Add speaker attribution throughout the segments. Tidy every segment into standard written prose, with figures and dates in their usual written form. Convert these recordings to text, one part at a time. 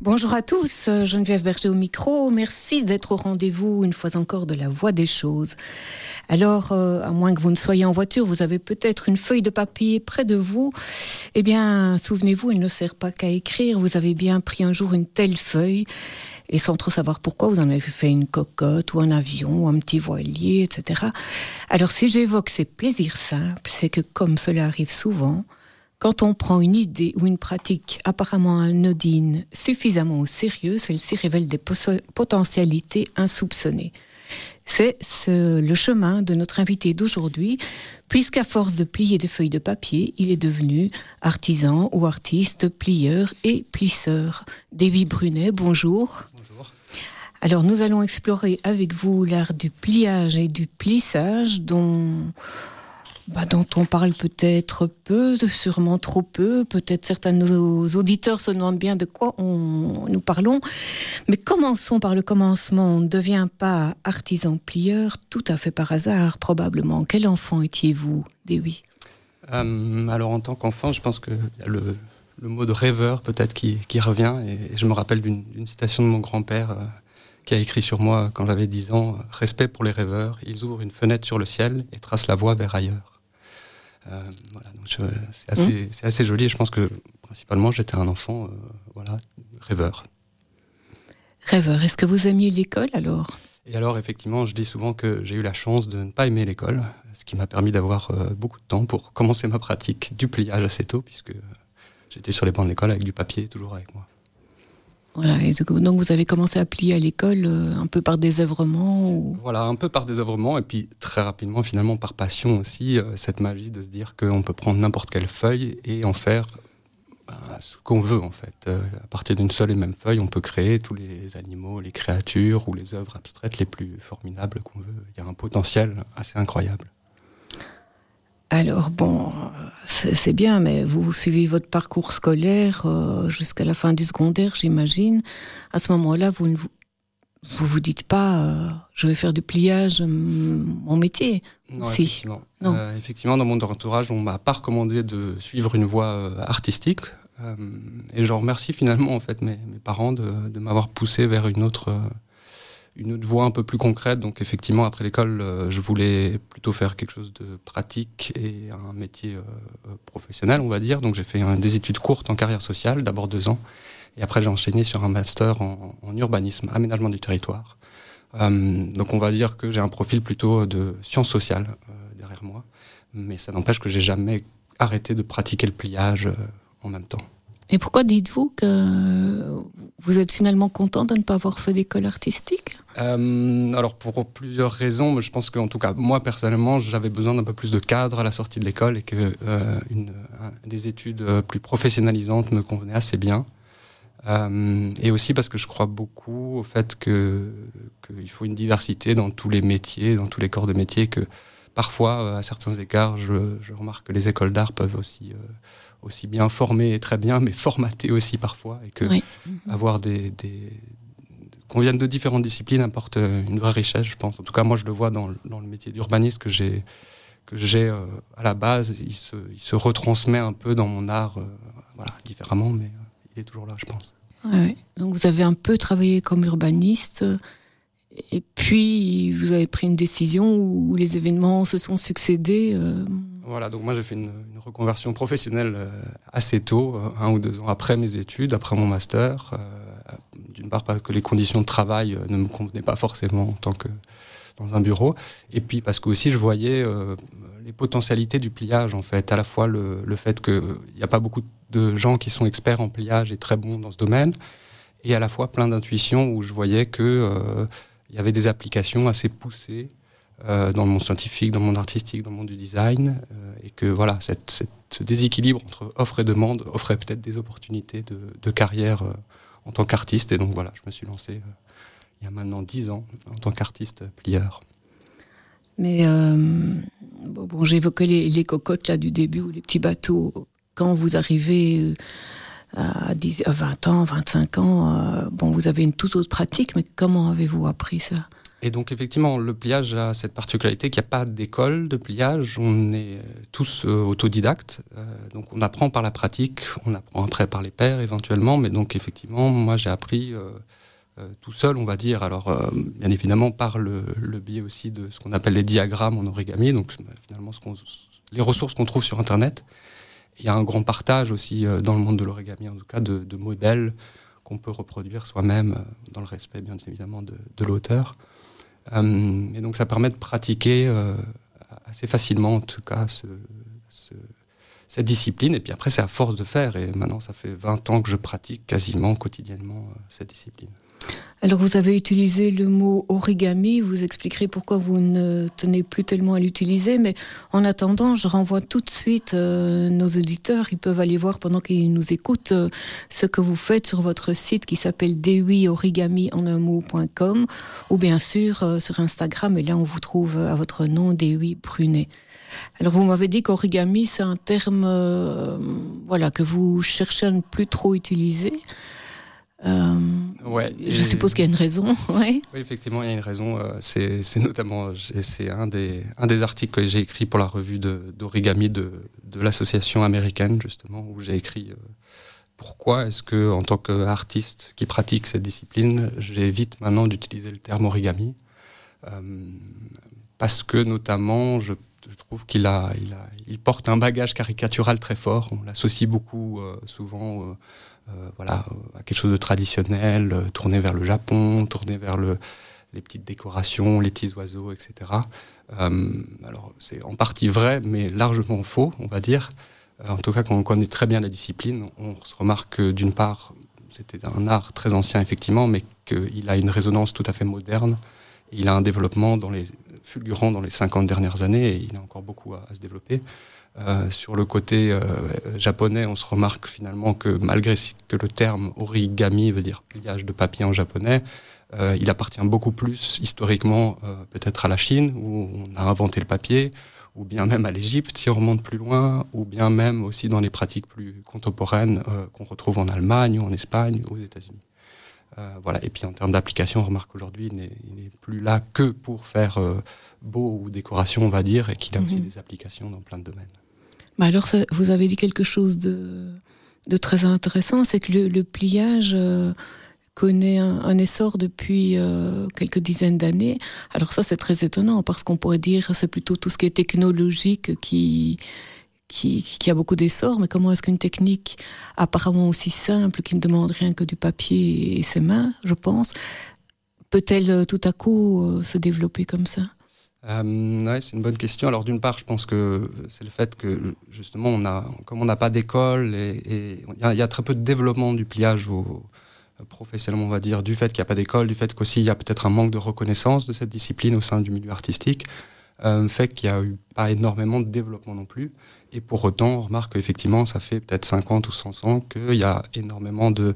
Speaker 1: Bonjour à tous, Geneviève Berger au micro. Merci d'être au rendez-vous une fois encore de la voix des choses. Alors, à moins que vous ne soyez en voiture, vous avez peut-être une feuille de papier près de vous. Eh bien, souvenez-vous, il ne sert pas qu'à écrire. Vous avez bien pris un jour une telle feuille et sans trop savoir pourquoi, vous en avez fait une cocotte ou un avion ou un petit voilier, etc. Alors, si j'évoque ces plaisirs simples, c'est que comme cela arrive souvent, quand on prend une idée ou une pratique apparemment anodine suffisamment au sérieux, celle-ci révèle des potentialités insoupçonnées. C'est le chemin de notre invité d'aujourd'hui, puisqu'à force de plier des feuilles de papier, il est devenu artisan ou artiste, plieur et plisseur. David Brunet, bonjour.
Speaker 2: Bonjour.
Speaker 1: Alors nous allons explorer avec vous l'art du pliage et du plissage dont on parle peut-être peu, sûrement trop peu. Peut-être certains de nos auditeurs se demandent bien de quoi nous parlons. Mais commençons par le commencement. On ne devient pas artisan plieur tout à fait par hasard, probablement. Quel enfant étiez-vous, Dewey ?
Speaker 2: Alors en tant qu'enfant, je pense que le mot de rêveur peut-être qui revient. Et je me rappelle d'une citation de mon grand-père qui a écrit sur moi quand j'avais 10 ans. « Respect pour les rêveurs, ils ouvrent une fenêtre sur le ciel et tracent la voie vers ailleurs. » Voilà, donc c'est assez joli et je pense que principalement j'étais un enfant rêveur.
Speaker 1: Rêveur, est-ce que vous aimiez l'école alors ?
Speaker 2: Et alors effectivement je dis souvent que j'ai eu la chance de ne pas aimer l'école, ce qui m'a permis d'avoir beaucoup de temps pour commencer ma pratique du pliage assez tôt puisque j'étais sur les bancs de l'école avec du papier toujours avec moi.
Speaker 1: Voilà, et donc vous avez commencé à plier à l'école un peu par désœuvrement ou...
Speaker 2: Voilà, un peu par désœuvrement et puis très rapidement finalement par passion aussi, cette magie de se dire qu'on peut prendre n'importe quelle feuille et en faire ce qu'on veut en fait. À partir d'une seule et même feuille, on peut créer tous les animaux, les créatures ou les œuvres abstraites les plus formidables qu'on veut. Il y a un potentiel assez incroyable.
Speaker 1: Alors bon, c'est bien, mais vous suivez votre parcours scolaire jusqu'à la fin du secondaire, j'imagine. À ce moment-là, vous ne vous dites pas je vais faire du pliage mon métier.
Speaker 2: Non,
Speaker 1: si.
Speaker 2: Effectivement. Non. Effectivement, dans mon entourage, on m'a pas recommandé de suivre une voie artistique. Et je remercie finalement en fait mes parents de m'avoir poussé vers une autre voie un peu plus concrète. Donc effectivement, après l'école, je voulais plutôt faire quelque chose de pratique et un métier professionnel, on va dire. Donc j'ai fait des études courtes en carrière sociale, d'abord 2 ans. Et après, j'ai enchaîné sur un master en urbanisme, aménagement du territoire. Donc on va dire que j'ai un profil plutôt de sciences sociales derrière moi. Mais ça n'empêche que j'ai jamais arrêté de pratiquer le pliage en même temps.
Speaker 1: Et pourquoi dites-vous que vous êtes finalement content de ne pas avoir fait d'école artistique ?
Speaker 2: Alors pour plusieurs raisons, mais je pense qu'en tout cas moi personnellement j'avais besoin d'un peu plus de cadre à la sortie de l'école et que des études plus professionnalisantes me convenaient assez bien. Et aussi parce que je crois beaucoup au fait qu'il faut une diversité dans tous les métiers, dans tous les corps de métier, que parfois à certains égards je remarque que les écoles d'art peuvent aussi bien former et très bien, mais formater aussi parfois, et que
Speaker 1: oui.
Speaker 2: avoir qu'on vienne de différentes disciplines apporte une vraie richesse, je pense. En tout cas, moi, je le vois dans le métier d'urbaniste que j'ai à la base. Il se retransmet un peu dans mon art, différemment, mais il est toujours là, je pense.
Speaker 1: Oui. Donc, vous avez un peu travaillé comme urbaniste, et puis vous avez pris une décision où les événements se sont succédés.
Speaker 2: Voilà, donc moi j'ai fait une reconversion professionnelle assez tôt, 1 ou 2 ans après mes études, après mon master. D'une part parce que les conditions de travail ne me convenaient pas forcément en tant que dans un bureau, et puis parce que aussi je voyais les potentialités du pliage en fait, à la fois le fait qu'il n'y a pas beaucoup de gens qui sont experts en pliage et très bons dans ce domaine, et à la fois plein d'intuitions où je voyais que il y avait des applications assez poussées dans le monde scientifique, dans le monde artistique, dans le monde du design, et que voilà, ce déséquilibre entre offre et demande offrait peut-être des opportunités de carrière en tant qu'artiste. Et donc voilà, je me suis lancé il y a maintenant 10 ans en tant qu'artiste plieur.
Speaker 1: Mais j'évoquais les cocottes là du début, ou les petits bateaux. Quand vous arrivez à 20 ans, 25 ans, vous avez une toute autre pratique, mais comment avez-vous appris ça ?
Speaker 2: Et donc effectivement, le pliage a cette particularité qu'il n'y a pas d'école de pliage, on est tous autodidactes, donc on apprend par la pratique, on apprend après par les pairs éventuellement, mais donc effectivement, moi j'ai appris tout seul, on va dire, alors bien évidemment par le biais aussi de ce qu'on appelle les diagrammes en origami, donc finalement les ressources qu'on trouve sur Internet. Il y a un grand partage aussi dans le monde de l'origami, en tout cas de modèles qu'on peut reproduire soi-même dans le respect bien évidemment de l'auteur. Et donc ça permet de pratiquer assez facilement en tout cas cette discipline, et puis après c'est à force de faire, et maintenant ça fait 20 ans que je pratique quasiment quotidiennement cette discipline.
Speaker 1: Alors vous avez utilisé le mot origami, vous expliquerez pourquoi vous ne tenez plus tellement à l'utiliser, mais en attendant, je renvoie tout de suite nos auditeurs, ils peuvent aller voir pendant qu'ils nous écoutent ce que vous faites sur votre site qui s'appelle d8origami.com, ou bien sûr sur Instagram, et là on vous trouve à votre nom D8 Brunet. Alors vous m'avez dit qu'origami c'est un terme que vous cherchez à ne plus trop utiliser. Je suppose qu'il y a une raison. Ouais.
Speaker 2: Oui, effectivement, il y a une raison. C'est notamment c'est un des articles que j'ai écrit pour la revue d'origami de l'association américaine, justement, où j'ai écrit pourquoi est-ce que, en tant qu'artiste qui pratique cette discipline, j'évite maintenant d'utiliser le terme origami, parce que notamment je trouve qu'il porte un bagage caricatural très fort. On l'associe beaucoup souvent à quelque chose de traditionnel, tourné vers le Japon, tourné vers les petites décorations, les petits oiseaux, etc. Alors c'est en partie vrai, mais largement faux, on va dire. En tout cas, quand on connaît très bien la discipline, on se remarque que d'une part, c'était un art très ancien effectivement, mais qu'il a une résonance tout à fait moderne. Et il a un développement fulgurant dans les 50 dernières années, et il a encore beaucoup à se développer. Sur le côté japonais, on se remarque finalement que malgré que le terme origami veut dire pliage de papier en japonais, il appartient beaucoup plus historiquement peut-être à la Chine, où on a inventé le papier, ou bien même à l'Égypte si on remonte plus loin, ou bien même aussi dans les pratiques plus contemporaines qu'on retrouve en Allemagne ou en Espagne ou aux États-Unis. Et puis en termes d'application, on remarque qu'aujourd'hui il n'est plus là que pour faire beau ou décoration, on va dire, et qu'il a aussi des applications dans plein de domaines.
Speaker 1: Alors vous avez dit quelque chose de très intéressant, c'est que le pliage connaît un essor depuis quelques dizaines d'années. Alors ça c'est très étonnant, parce qu'on pourrait dire que c'est plutôt tout ce qui est technologique qui a beaucoup d'essor, mais comment est-ce qu'une technique apparemment aussi simple, qui ne demande rien que du papier et ses mains, je pense, peut-elle tout à coup se développer comme ça ?
Speaker 2: C'est une bonne question. Alors d'une part, je pense que c'est le fait que justement, comme on n'a pas d'école, et il y a très peu de développement du pliage professionnellement, on va dire, du fait qu'il n'y a pas d'école, du fait qu'aussi il y a peut-être un manque de reconnaissance de cette discipline au sein du milieu artistique, fait qu'il n'y a eu pas énormément de développement non plus. Et pour autant, on remarque qu'effectivement, ça fait peut-être 50 ou 100 ans qu'il y a énormément de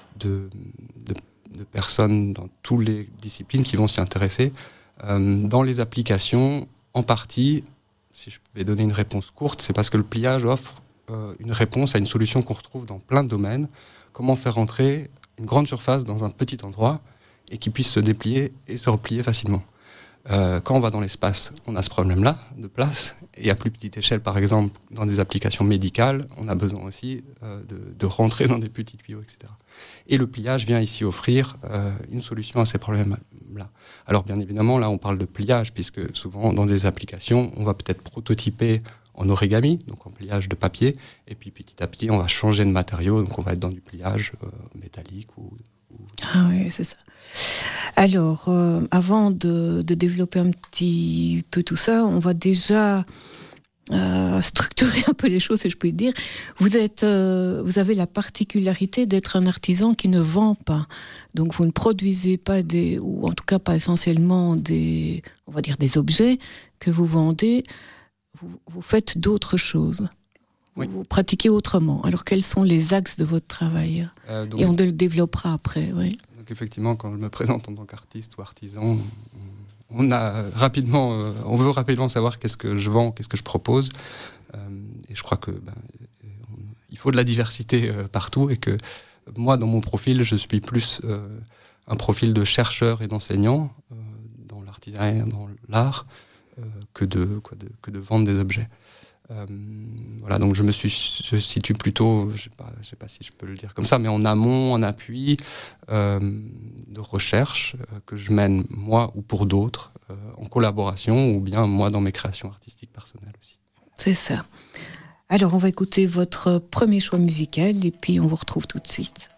Speaker 2: personnes dans toutes les disciplines qui vont s'y intéresser. Dans les applications, en partie, si je pouvais donner une réponse courte, c'est parce que le pliage offre une réponse à une solution qu'on retrouve dans plein de domaines. Comment faire entrer une grande surface dans un petit endroit et qui puisse se déplier et se replier facilement. Quand on va dans l'espace, on a ce problème-là de place, et à plus petite échelle, par exemple, dans des applications médicales, on a besoin aussi de rentrer dans des petits tuyaux, etc. Et le pliage vient ici offrir une solution à ces problèmes-là. Alors bien évidemment, là on parle de pliage, puisque souvent dans des applications, on va peut-être prototyper en origami, donc en pliage de papier, et puis petit à petit, on va changer de matériau, donc on va être dans du pliage métallique ou...
Speaker 1: Ah oui, c'est ça. Alors, avant de développer un petit peu tout ça, on va déjà structurer un peu les choses, si je peux dire. Vous avez la particularité d'être un artisan qui ne vend pas. Donc, vous ne produisez pas ou en tout cas pas essentiellement des objets que vous vendez. Vous faites d'autres choses. Oui. Vous pratiquez autrement. Alors, quels sont les axes de votre travail ? Et on le développera après, oui.
Speaker 2: Donc, effectivement, quand je me présente en tant qu'artiste ou artisan, on veut rapidement savoir qu'est-ce que je vends, qu'est-ce que je propose. Et je crois que il faut de la diversité partout, et que moi, dans mon profil, je suis plus un profil de chercheur et d'enseignant l'artisanat dans l'art que de vendre des objets. Voilà, donc je situe plutôt, je sais pas si je peux le dire comme ça, mais en amont, en appui de recherche que je mène moi ou pour d'autres, en collaboration ou bien moi dans mes créations artistiques personnelles aussi.
Speaker 1: C'est ça. Alors on va écouter votre premier choix musical et puis on vous retrouve tout de suite.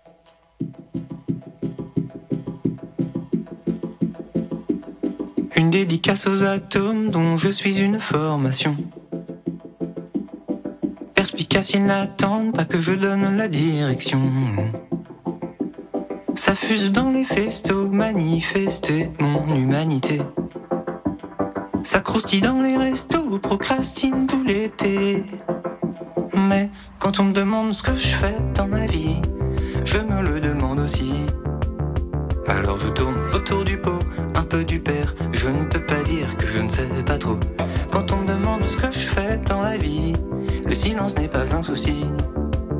Speaker 3: Une dédicace aux atomes dont je suis une formation. Perspicace, ils n'attendent pas que je donne la direction. Ça fuse dans les festos, manifester mon humanité. Ça croustille dans les restos, procrastine tout l'été. Mais quand on me demande ce que je fais dans ma vie, je me le demande aussi. Alors je tourne autour du pot, un peu du père. Je ne peux pas dire que je ne sais pas trop. Quand on me demande ce que je fais dans la vie, le silence n'est pas un souci.